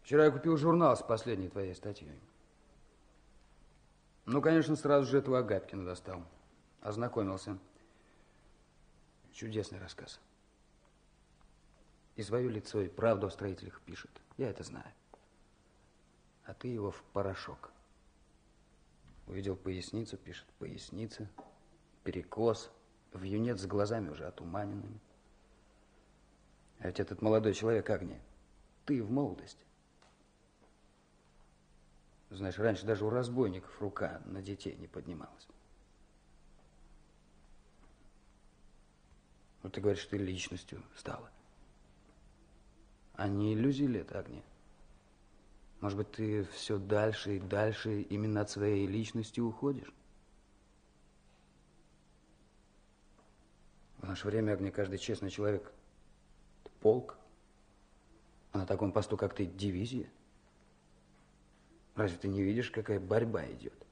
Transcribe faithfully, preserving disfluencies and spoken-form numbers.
Вчера я купил журнал с последней твоей статьей. Ну, конечно, сразу же этого Агапкина достал. Ознакомился. Чудесный рассказ. И свое лицо, и правду о строителях пишет. Я это знаю. А ты его в порошок. Увидел поясницу, пишет поясница, перекос, вьюнец с глазами уже отуманенными. А ведь этот молодой человек, Агния, ты в молодости. Знаешь, раньше даже у разбойников рука на детей не поднималась. Вот ты говоришь, ты личностью стала. А не иллюзии ли это, Агния? Может быть, ты все дальше и дальше именно от своей личности уходишь? В наше время, Агния, каждый честный человек – это полк. А на таком посту, как ты, дивизия. Разве ты не видишь, какая борьба идет?